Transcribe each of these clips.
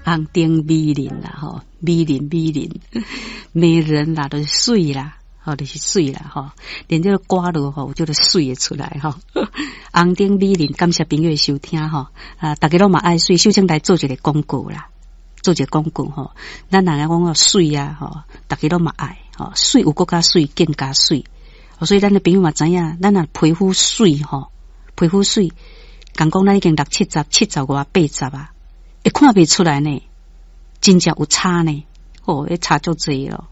红顶美人啦吼，美人美人啦，就是水啦，吼就是水啦吼，连这个歌落吼，就是水会出来吼。红顶美人，感谢朋友的收听吼，大家拢嘛爱水，首先来做一个广告啦，做一个广告吼。咱若讲个水啊吼，大家拢嘛爱吼，水有更加水，更加水。所以咱的朋友嘛知影，咱若皮肤水吼，皮肤水，讲咱已经70外80啊，会看不出来呢，真正有差呢，会差足济咯，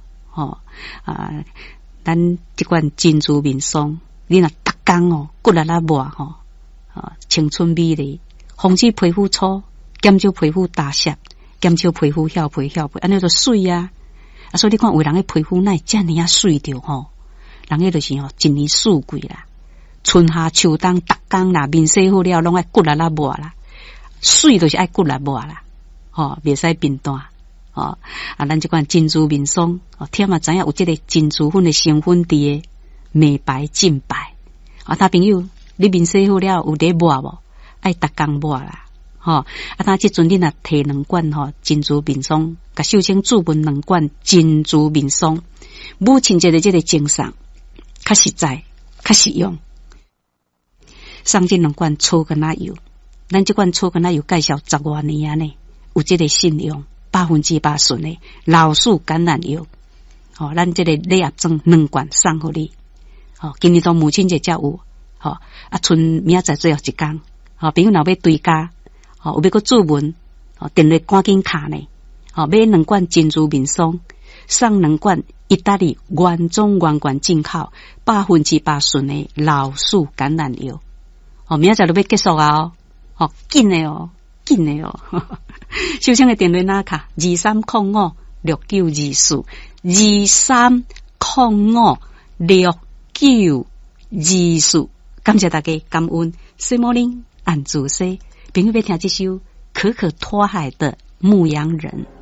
咱这款珍珠面霜，你若逐工骨力抹吼，青春美丽，防止皮肤粗，减少皮肤大屑，减少皮肤翘皮，安尼就水啊！所以你看，有人的皮肤哪会遮尔啊水着吼？人迄就是一年四季啦，春夏秋冬逐工啦，面洗好了，拢爱骨力抹啦，水就是爱骨力抹啦，袂使变淡。咱这款珍珠面霜，听嘛知影有这个珍珠粉的成分伫诶，美白净白。大朋友，你面洗好了有在抹无？爱逐工抹啦，这阵你若摕2罐珍珠面霜，甲秀清注文2罐珍珠面霜，母亲节的这个精送，较实在，较实用。送这2罐草根仔油，咱这款草根仔油介绍10多年啊呢，有这个信用。100%纯的老树橄榄油，咱这个礼盒装2罐送互你，今年到母亲节才有，剩明仔载最后一天，朋友若要追加，有要搁注文，电话赶紧卡呢，买2罐珍珠面霜，送2罐意大利原装原罐进口100%纯的老树橄榄油，明仔载就要结束啊，紧的哦。秀清的电话哪卡23056924，23056924，感谢大家，感恩。西摩林按住西，朋友要听这首可可托海的《牧羊人》。